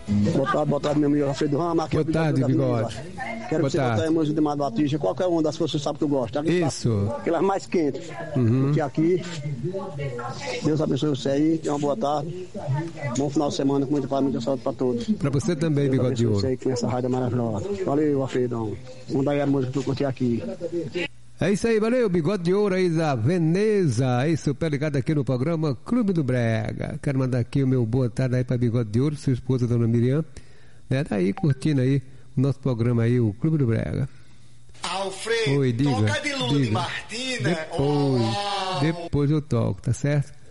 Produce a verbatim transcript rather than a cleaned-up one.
Boa tarde, boa tarde, meu amigo Alfredo Rama. Boa tarde, Bigode. Quero boa que você botar a música de Mar do Batista, qualquer uma das que você sabe que eu gosto. Aqui Isso. Tá, aquelas mais quentes. Uhum. Porque aqui, Deus abençoe você aí, tenha uma boa tarde, bom final de semana, com muita paz, muita saúde para todos. Para você também, Deus Bigode de Ouro. Você aí com essa rádio maravilhosa. Valeu, Alfredão. Manda aí a música que eu curti aqui. É isso aí, valeu, Bigode de Ouro aí da Veneza, é isso, pé ligado aqui no programa Clube do Brega. Quero mandar aqui o meu boa tarde aí para Bigode de Ouro, sua esposa, Dona Miriam, né, tá aí curtindo aí o nosso programa aí, o Clube do Brega. Alfredo, Oi, diga, toca de Lula diga. de Martina. Depois, oh. depois eu toco, tá certo?